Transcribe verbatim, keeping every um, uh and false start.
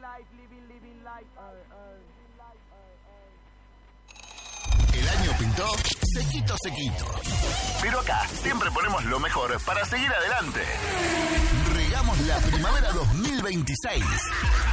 El año pintó sequito, sequito. Pero acá siempre ponemos lo mejor para seguir adelante. Regamos la primavera dos mil veintiséis.